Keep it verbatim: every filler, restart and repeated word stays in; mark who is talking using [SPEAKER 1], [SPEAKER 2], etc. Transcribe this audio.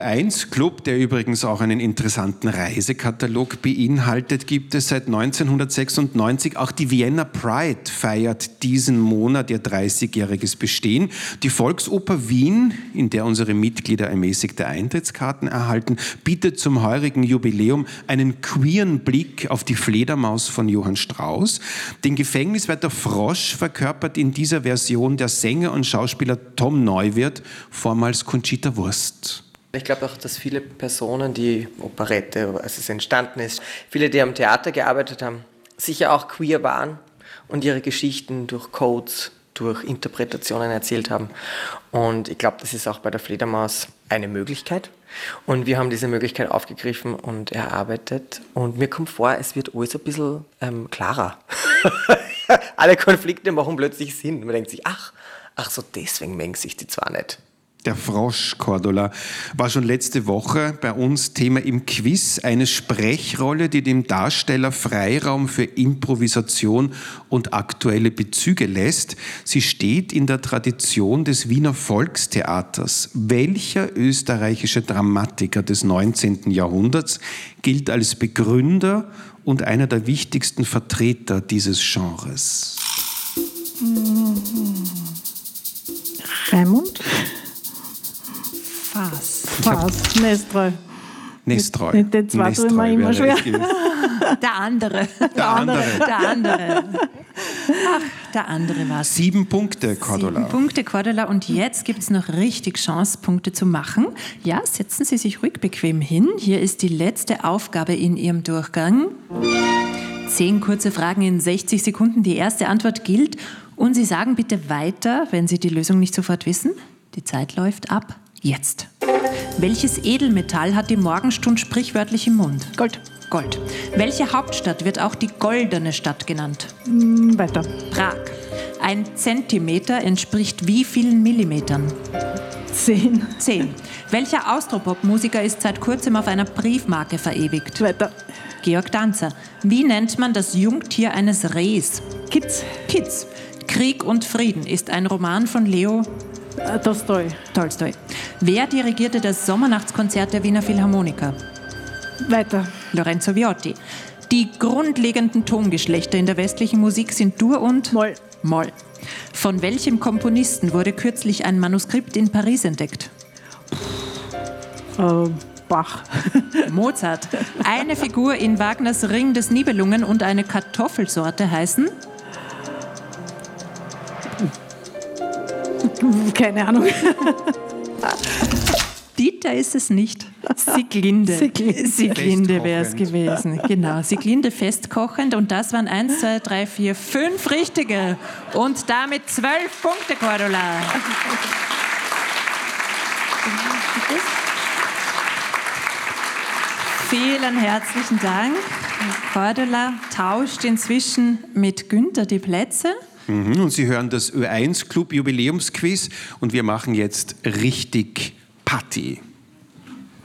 [SPEAKER 1] eins Club, der übrigens auch einen interessanten Reisekatalog beinhaltet, gibt es seit neunzehnhundertsechsundneunzig. Auch die Vienna Pride feiert diesen Monat ihr dreißigjähriges Bestehen. Die Volksoper Wien, in der unsere Mitglieder ermäßigte Eintrittskarten erhalten, bietet zum heurigen Jubiläum einen queeren Blick auf die Fledermaus von Johann Strauss. Den Gefängniswärter Frosch verkörpert in dieser Version der Sänger und Schauspieler Tom Neuwirth, vormals Conchita Wurst.
[SPEAKER 2] Ich glaube auch, dass viele Personen, die Operette, als es entstanden ist, viele, die am Theater gearbeitet haben, sicher auch queer waren und ihre Geschichten durch Codes, durch Interpretationen erzählt haben. Und ich glaube, das ist auch bei der Fledermaus eine Möglichkeit. Und wir haben diese Möglichkeit aufgegriffen und erarbeitet. Und mir kommt vor, es wird alles ein bisschen ähm, klarer. Alle Konflikte machen plötzlich Sinn. Man denkt sich, ach, ach so, deswegen mengen sich die zwar nicht.
[SPEAKER 1] Der Frosch, Cordula, war schon letzte Woche bei uns Thema im Quiz. Eine Sprechrolle, die dem Darsteller Freiraum für Improvisation und aktuelle Bezüge lässt. Sie steht in der Tradition des Wiener Volkstheaters. Welcher österreichische Dramatiker des neunzehnten Jahrhunderts gilt als Begründer und einer der wichtigsten Vertreter dieses Genres?
[SPEAKER 3] Raimund?
[SPEAKER 4] Fast.
[SPEAKER 3] Fast. Nestroy.
[SPEAKER 1] Nestroy.
[SPEAKER 3] Mit den zwei tun wir immer schwer.
[SPEAKER 4] Der andere.
[SPEAKER 1] Der andere.
[SPEAKER 4] Der andere. Ach, der andere war es.
[SPEAKER 1] Sieben Punkte, Cordula.
[SPEAKER 4] Sieben Punkte, Cordula. Und jetzt gibt es noch richtig Chance, Punkte zu machen. Ja, setzen Sie sich ruhig bequem hin. Hier ist die letzte Aufgabe in Ihrem Durchgang. Zehn kurze Fragen in sechzig Sekunden. Die erste Antwort gilt. Und Sie sagen bitte weiter, wenn Sie die Lösung nicht sofort wissen. Die Zeit läuft ab. Jetzt. Welches Edelmetall hat die Morgenstund sprichwörtlich im Mund?
[SPEAKER 3] Gold.
[SPEAKER 4] Gold. Welche Hauptstadt wird auch die goldene Stadt genannt?
[SPEAKER 3] Mm, weiter.
[SPEAKER 4] Prag. Ein Zentimeter entspricht wie vielen Millimetern?
[SPEAKER 3] Zehn.
[SPEAKER 4] Zehn. Welcher Austropop-Musiker ist seit kurzem auf einer Briefmarke verewigt?
[SPEAKER 3] Weiter.
[SPEAKER 4] Georg Danzer. Wie nennt man das Jungtier eines Rehs?
[SPEAKER 3] Kitz.
[SPEAKER 4] Kitz. Krieg und Frieden ist ein Roman von Leo
[SPEAKER 3] Äh, Tolstoi.
[SPEAKER 4] Tolstoi. Wer dirigierte das Sommernachtskonzert der Wiener Philharmoniker?
[SPEAKER 3] Weiter.
[SPEAKER 4] Lorenzo Viotti. Die grundlegenden Tongeschlechter in der westlichen Musik sind Dur und
[SPEAKER 3] Moll.
[SPEAKER 4] Moll. Von welchem Komponisten wurde kürzlich ein Manuskript in Paris entdeckt?
[SPEAKER 3] Äh, Bach.
[SPEAKER 4] Mozart. Eine Figur in Wagners Ring des Nibelungen und eine Kartoffelsorte heißen?
[SPEAKER 3] Keine Ahnung.
[SPEAKER 4] Dieter ist es nicht. Sieglinde.
[SPEAKER 3] Sieglinde.
[SPEAKER 4] Sieglinde wäre es gewesen. Genau, Sieglinde festkochend. Und das waren eins, zwei, drei, vier, fünf richtige. Und damit zwölf Punkte, Cordula. Vielen herzlichen Dank. Cordula tauscht inzwischen mit Günther die Plätze.
[SPEAKER 1] Und Sie hören das Ö eins Club Jubiläumsquiz und wir machen jetzt richtig Party.